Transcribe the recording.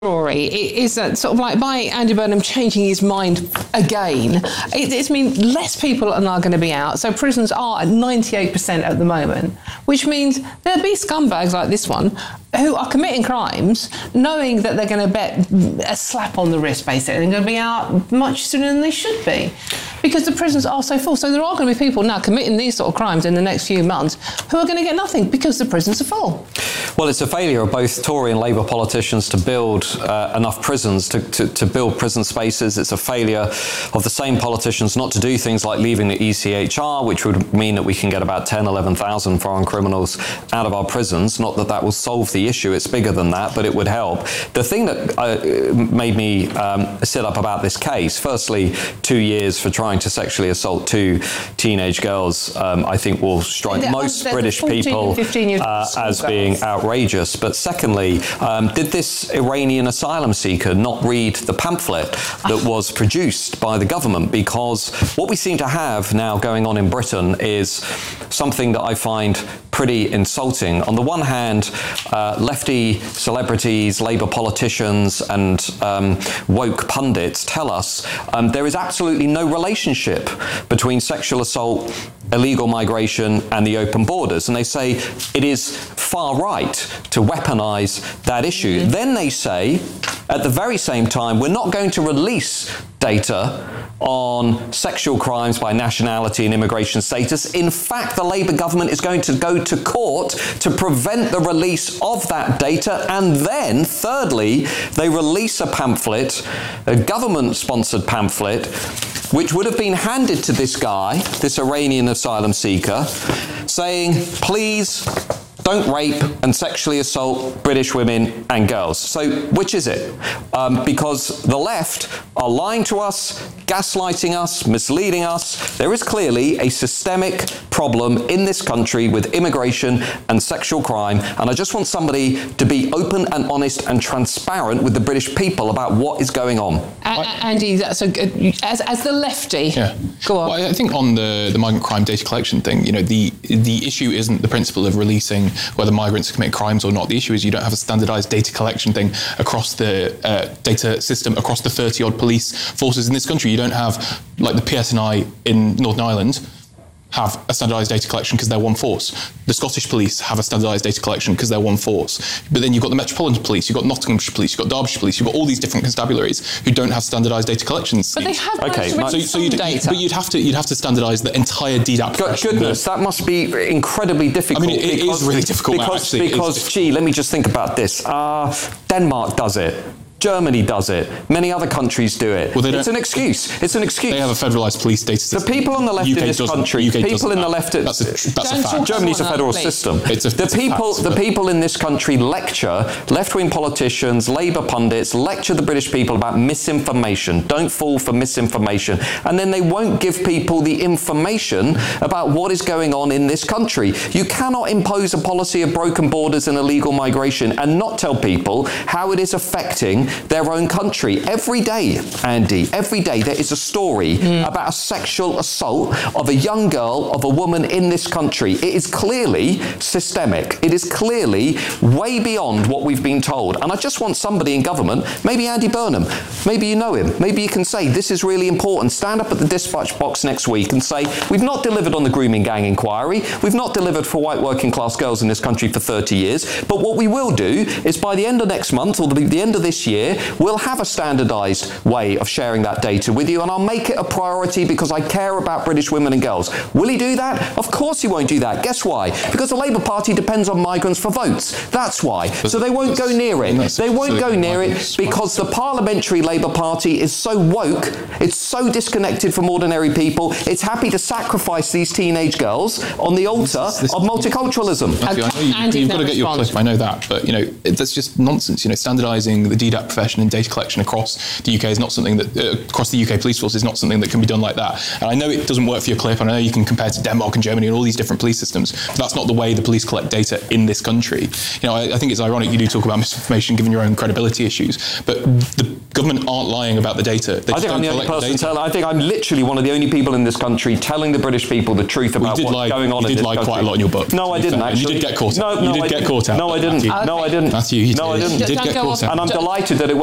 story is that sort of like by Andy Burnham changing his mind again, it's mean less people are now going to be out. So prisons are at 98% at the moment, which means there'll be scumbags like this one who are committing crimes, knowing that they're going to get a slap on the wrist, basically, and going to be out much sooner than they should be, because the prisons are so full. So there are going to be people now committing these sort of crimes in the next few months who are going to get nothing because the prisons are full. Well, it's a failure of both Tory and Labour politicians to build enough prisons, to build prison spaces. It's a failure of the same politicians not to do things like leaving the ECHR, which would mean that we can get about 10, 11,000 foreign criminals out of our prisons. Not that that will solve the issue, it's bigger than that, but it would help. The thing that made me sit up about this case, firstly, 2 years for trying to sexually assault 2 teenage girls, I think will strike most British people as being outrageous. But secondly, did this Iranian asylum seeker not read the pamphlet that was produced by the government? Because what we seem to have now going on in Britain is something that I find pretty insulting. On the one hand, lefty celebrities, Labour politicians and woke pundits tell us there is absolutely no relationship between sexual assault, illegal migration and the open borders. And they say it is far right to weaponise that issue. Then they say, at the very same time, we're not going to release data on sexual crimes by nationality and immigration status. In fact, the Labour government is going to go to court to prevent the release of that data. And then, thirdly, they release a pamphlet, a government-sponsored pamphlet, which would have been handed to this guy, this Iranian asylum seeker, saying, please don't rape and sexually assault British women and girls. So which is it? Because the left are lying to us, gaslighting us, misleading us. There is clearly a systemic problem in this country with immigration and sexual crime, and I just want somebody to be open and honest and transparent with the British people about what is going on. Andy, that's a good, as the lefty, yeah. Go on. Well, I think on the migrant crime data collection thing, you know, the issue isn't the principle of releasing whether migrants commit crimes or not. The issue is you don't have a standardised data collection thing across the data system, across the 30-odd police forces in this country. You don't have, like the PSNI in Northern Ireland, have a standardised data collection because they're one force. The Scottish police have a standardised data collection because they're one force. But then you've got the Metropolitan Police, you've got Nottinghamshire Police, you've got Derbyshire Police, you've got all these different constabularies who don't have standardised data collections. But they have okay, data. But you'd have to standardise the entire DDAP profession. Goodness, that must be incredibly difficult. I mean, it is really difficult now, actually. Because, gee, let me just think about this. Denmark does it. Germany does it. Many other countries do it. Well, it's an excuse. It's an excuse. They have a federalised police data system. The people on the left in this country, people in the left, that's a fact. Germany's a federal system. The people in this country lecture left-wing politicians, Labour pundits, lecture the British people about misinformation. Don't fall for misinformation. And then they won't give people the information about what is going on in this country. You cannot impose a policy of broken borders and illegal migration and not tell people how it is affecting their own country. Every day, Andy, every day there is a story about a sexual assault of a young girl, of a woman in this country. It is clearly systemic. It is clearly way beyond what we've been told. And I just want somebody in government, maybe Andy Burnham, maybe you know him, maybe you can say, this is really important. Stand up at the dispatch box next week and say, we've not delivered on the grooming gang inquiry. We've not delivered for white working class girls in this country for 30 years. But what we will do is by the end of next month or the end of this year, we'll have a standardised way of sharing that data with you, and I'll make it a priority because I care about British women and girls. Will he do that? Of course he won't do that. Guess why? Because the Labour Party depends on migrants for votes. That's why. So they won't go near it. They won't go near it because the Parliamentary Labour Party is so woke, it's so disconnected from ordinary people, it's happy to sacrifice these teenage girls on the altar of multiculturalism. Matthew, I know you've got to get your clip, I know that, but you know, that's just nonsense. You know, standardising the DDAP profession and data collection across the UK is not something that, across the UK police force is not something that can be done like that. And I know it doesn't work for your clip, and I know you can compare to Denmark and Germany and all these different police systems, but that's not the way the police collect data in this country. You know, I think it's ironic you do talk about misinformation given your own credibility issues, but the government aren't lying about the data. I think I'm the only person telling. I think I'm literally one of the only people in this country telling the British people the truth about what's going on in this country. You did lie quite a lot in your book. No, I didn't actually. And you did get caught out. No, I didn't. Matthew, you did get caught out. No, I didn't. Matthew, you did get caught out. And I'm delighted that it